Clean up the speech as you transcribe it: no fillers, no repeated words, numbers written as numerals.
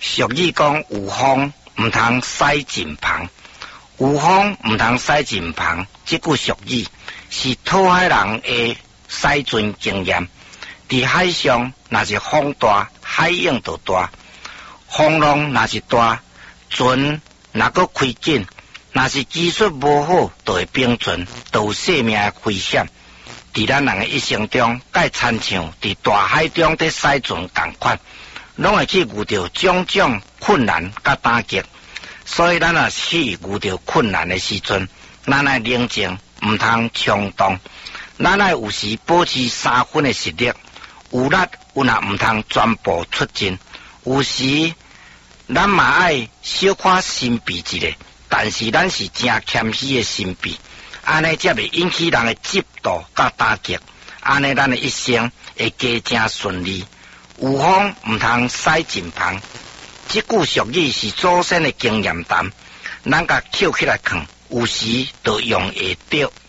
俗语讲有风毋通驶近旁，有风毋通驶近旁。这句俗语是讨海人的驶船经验。伫海上，若是风大，海涌就大；风浪若是大，船若搁开紧；若是技术无好，就会冰船，就有性命的危险。伫咱人的一生中，该亲像伫大海中伫驶船同款，拢会去遇到种种困难甲打击。所以咱若去遇到困难的时阵，咱爱冷静，毋通冲动。咱爱有时保持3分的实力，有力有若毋通全部出尽。有时咱嘛爱小可心闭一下，但是咱是真谦虚的心闭，安尼才袂引起人的嫉妒甲打击。安尼咱的一生会加正顺利。有风毋通驶近旁，这句俗语是祖先的经验谈，咱甲捡起来看，有时就用会到。